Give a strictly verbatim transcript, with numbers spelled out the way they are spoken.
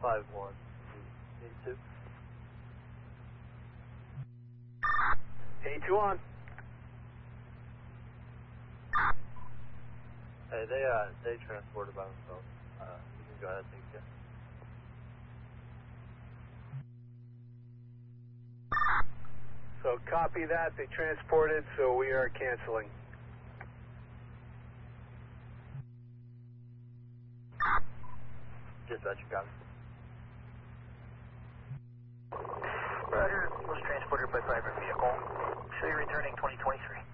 five one. eight two. eight two on. Hey, they uh they transported by themselves. Uh, you can go ahead and take it. So copy that. They transported, so we are canceling. Dispatch, got it. Roger, was transported by private vehicle. Show you returning twenty twenty-three.